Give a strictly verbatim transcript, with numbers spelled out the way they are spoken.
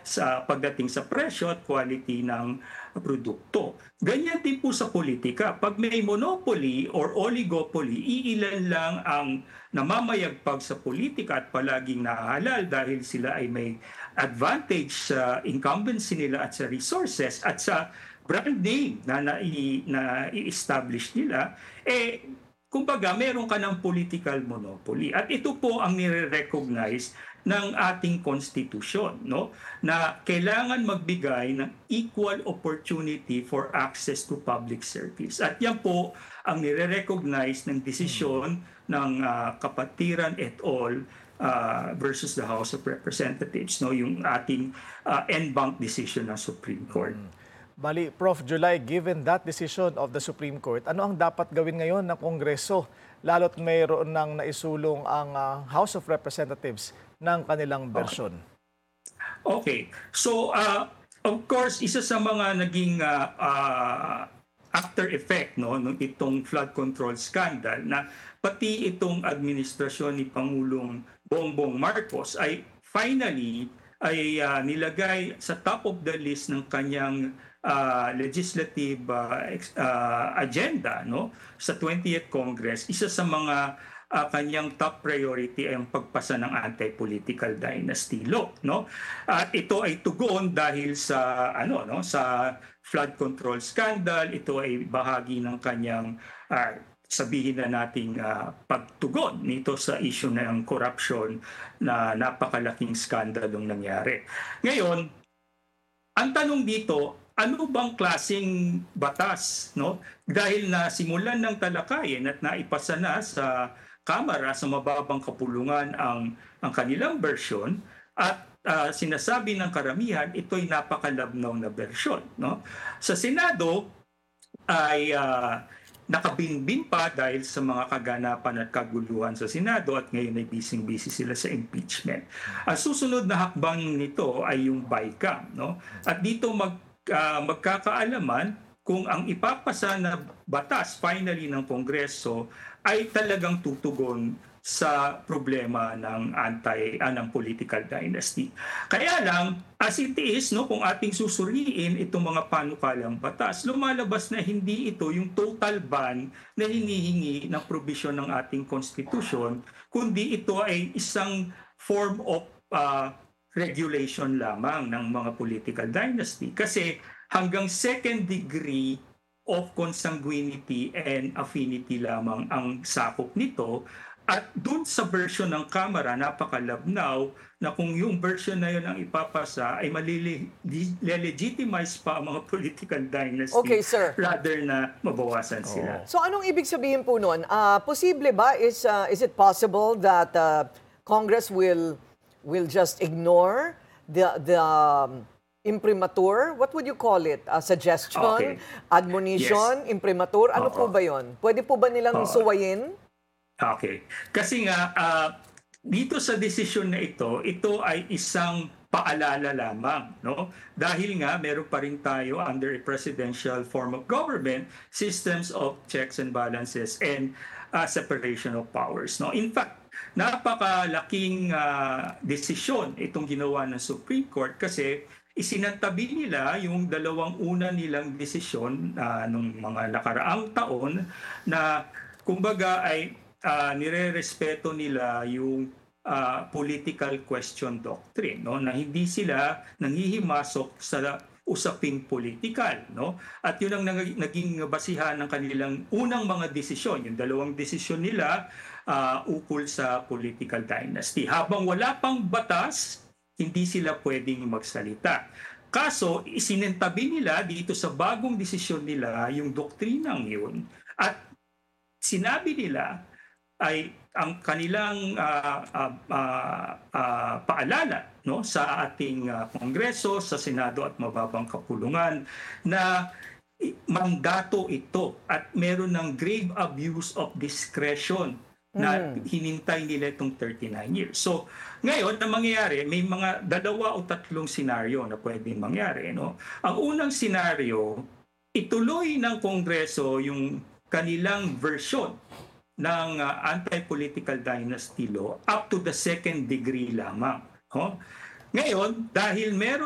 sa pagdating sa presyo at quality ng produkto. Ganyan din po sa politika. Pag may monopoly or oligopoly, iilan lang ang namamayagpag sa politika at palaging nahalal dahil sila ay may advantage sa incumbency nila at sa resources at sa brand name na na-establish nila, eh, kumbaga, meron ka ng political monopoly. At ito po ang nire-recognize ng ating konstitusyon, no? Na kailangan magbigay ng equal opportunity for access to public service. At yan po ang nire-recognize ng desisyon ng uh, Kapatiran et al. Uh, versus the House of Representatives, no? Yung ating uh, en banc decision ng Supreme Court. Bali, Prof July, given that decision of the Supreme Court, ano ang dapat gawin ngayon ng Kongreso? Lalo't mayroon nang naisulong ang uh, House of Representatives ng kanilang version. Okay. So, uh, of course, isa sa mga naging uh, uh, after effect, no, nung itong flood control scandal na pati itong administrasyon ni Pangulong Bongbong Marcos ay finally ay uh, nilagay sa top of the list ng kanyang uh, legislative uh, uh, agenda, no, sa twentieth Congress. Isa sa mga uh, kanyang top priority ay ang pagpasa ng anti-political dynasty law, no. At ito ay tugon dahil sa ano no sa flood control scandal. Ito ay bahagi ng kanyang uh, sabihin na nating uh, pagtugon nito sa issue ng corruption na napakalaking skandalong nangyari. Ngayon, ang tanong dito, ano bang klaseng batas, no? Dahil na simulan ng talakayin at naipasa na sa Kamara sa mababang kapulungan ang ang kanilang version at uh, sinasabi ng karamihan ito'y napakalabnaw na version, no? Sa Senado ay uh, nakabinbin pa dahil sa mga kaganapan at kaguluhan sa Senado at ngayon ay bising-busy sila sa impeachment. Ang susunod na hakbang nito ay yung BICAM, no? At dito mag, uh, magkakaalaman kung ang ipapasa na batas finally ng Kongreso ay talagang tutugon sa problema ng anti uh, ng political dynasty. Kaya lang, as it is, no, kung ating susuriin itong mga panukalang batas, lumalabas na hindi ito yung total ban na hinihingi ng probisyon ng ating konstitusyon, kundi ito ay isang form of uh, regulation lamang ng mga political dynasty. Kasi hanggang second degree of consanguinity and affinity lamang ang sakop nito. At doon sa version ng Kamara, napakalabnaw na kung yung version na yun ang ipapasa ay malile-legitimize pa ang mga political dynasty okay, sir. rather na mabawasan oh. sila. So anong ibig sabihin po nun? Uh, posible ba? Is, uh, is it possible that uh, Congress will will just ignore the, the um, imprimatur? What would you call it? Uh, suggestion? Okay. Admonition? Yes. Imprimatur? Ano oh, po ba yun? Pwede po ba nilang oh. suwayin? Okay. Kasi nga, uh, dito sa desisyon na ito, ito ay isang paalala lamang, no? Dahil nga, meron pa rin tayo under a presidential form of government, systems of checks and balances and uh, separation of powers, no? In fact, napakalaking uh, desisyon itong ginawa ng Supreme Court kasi isinantabi nila yung dalawang una nilang desisyon uh, nung mga nakaraang taon na kumbaga ay Uh, nire-respeto nila yung uh, political question doctrine, no, na hindi sila nanghihimasok sa usaping political, no, at yun ang naging basihan ng kanilang unang mga desisyon, yung dalawang desisyon nila uh, ukol sa political dynasty. Habang wala pang batas, hindi sila pwedeng magsalita. Kaso isinentabi nila dito sa bagong desisyon nila yung doktrinang yun at sinabi nila ay ang kanilang uh, uh, uh, uh, paalala, no, sa ating uh, Kongreso, sa Senado at mababang kapulungan na mandato ito at meron ng grave abuse of discretion na hinintay nila itong thirty-nine years. So, ngayon, na mangyayari, may mga dalawa o tatlong senaryo na pwedeng mangyari, no? Ang unang senaryo, ituloy ng Kongreso yung kanilang version ng uh, anti-political dynasty law up to the second degree lamang. Oh? Ngayon, dahil meron